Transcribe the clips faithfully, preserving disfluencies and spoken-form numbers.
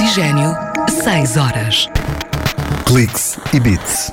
Oxigênio, seis horas. Cliques e Beats.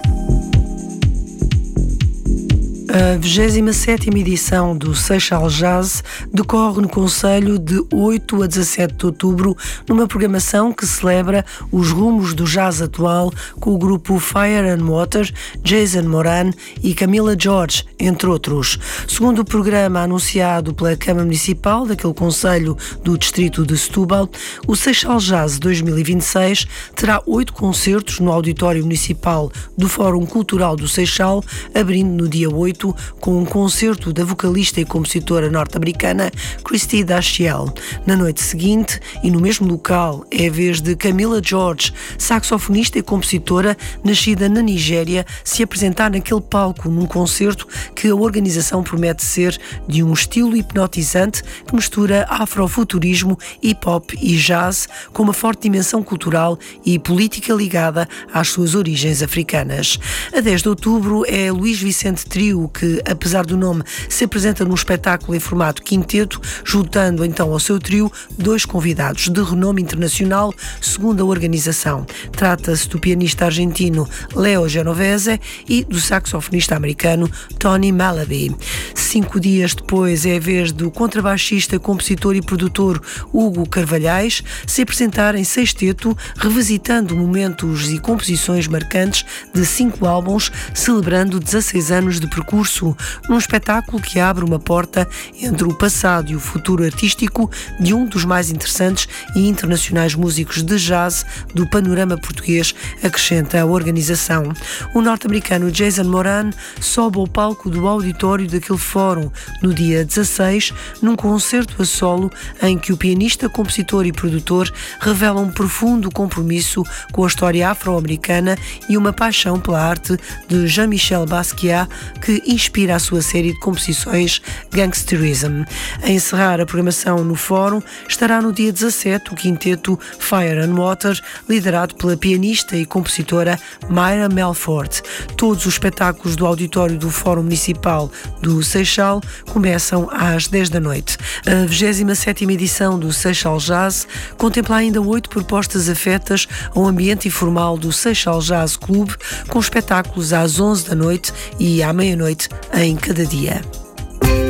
A vigésima sétima edição do Seixal Jazz decorre no Conselho de oito a dezassete de outubro, numa programação que celebra os rumos do jazz atual com o grupo Fire and Water, Jason Moran e Camila Jorge, entre outros. Segundo o programa anunciado pela Câmara Municipal daquele Conselho do Distrito de Setúbal, o Seixal Jazz dois mil e vinte e seis terá oito concertos no Auditório Municipal do Fórum Cultural do Seixal, abrindo no dia oito com um concerto da vocalista e compositora norte-americana Christy Dashiell. Na noite seguinte, e no mesmo local, é a vez de Camila Jorge, saxofonista e compositora nascida na Nigéria, se apresentar naquele palco num concerto que a organização promete ser de um estilo hipnotizante que mistura afrofuturismo, hip-hop e jazz com uma forte dimensão cultural e política ligada às suas origens africanas. A dez de outubro é Luís Vicente Trio que, apesar do nome, se apresenta num espetáculo em formato quinteto, juntando então ao seu trio dois convidados de renome internacional, segundo a organização. Trata-se do pianista argentino Leo Genovese e do saxofonista americano Tony Malaby. Cinco dias depois é a vez do contrabaixista, compositor e produtor Hugo Carvalhais se apresentar em sexteto, revisitando momentos e composições marcantes de cinco álbuns, celebrando dezasseis anos de percurso, num espetáculo que abre uma porta entre o passado e o futuro artístico de um dos mais interessantes e internacionais músicos de jazz do panorama português, acrescenta a organização. O norte-americano Jason Moran sobe ao palco do auditório daquele fórum no dia dezasseis, num concerto a solo em que o pianista, compositor e produtor revela um profundo compromisso com a história afro-americana e uma paixão pela arte de Jean-Michel Basquiat, que inspira a sua série de composições Gangsterism. A encerrar a programação no fórum estará no dia dezassete o quinteto Fire and Water, liderado pela pianista e compositora Mayra Melford. Todos os espetáculos do auditório do Fórum Municipal do Seixal começam às dez da noite. A vigésima sétima edição do Seixal Jazz contempla ainda oito propostas afetas ao ambiente informal do Seixal Jazz Club, com espetáculos às onze da noite e à meia-noite em cada dia.